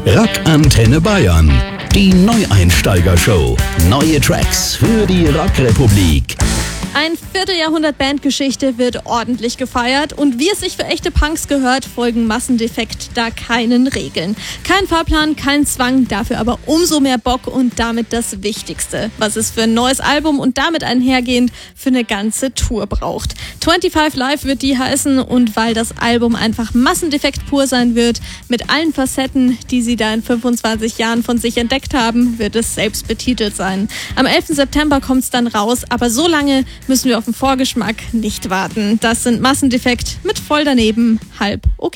Rock Antenne Bayern. Die Neueinsteiger-Show. Neue Tracks für die Rockrepublik. Ein Vierteljahrhundert Bandgeschichte wird ordentlich gefeiert und wie es sich für echte Punks gehört, folgen Massendefekt da keinen Regeln. Kein Fahrplan, kein Zwang, dafür aber umso mehr Bock und damit das Wichtigste, was es für ein neues Album und damit einhergehend für eine ganze Tour braucht. 25 Live wird die heißen und weil das Album einfach Massendefekt pur sein wird, mit allen Facetten, die sie da in 25 Jahren von sich entdeckt haben, wird es selbst betitelt sein. Am 11. September kommt es dann raus, aber so lange müssen wir auf den Vorgeschmack nicht warten. Das sind Massendefekt mit voll daneben, halb okay.